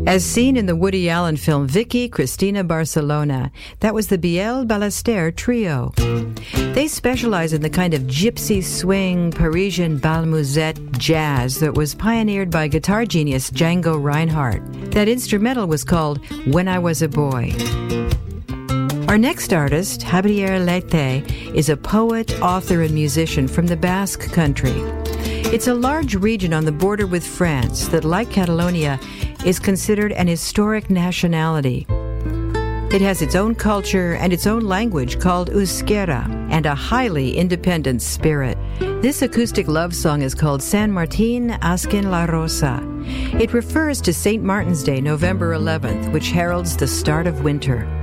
As seen in the Woody Allen film Vicky Cristina Barcelona, that was the Biel Ballester Trio. They specialize in the kind of gypsy swing, Parisian bal musette jazz that was pioneered by guitar genius Django Reinhardt. That instrumental was called When I Was a Boy. Our next artist, Javier Leite, is a poet, author, and musician from the Basque Country. It's a large region on the border with France that, like Catalonia, is considered an historic nationality. It has its own culture and its own language called Euskera, and a highly independent spirit. This acoustic love song is called San Martin Azken la Rosa. It refers to St. Martin's Day, November 11th, which heralds the start of winter.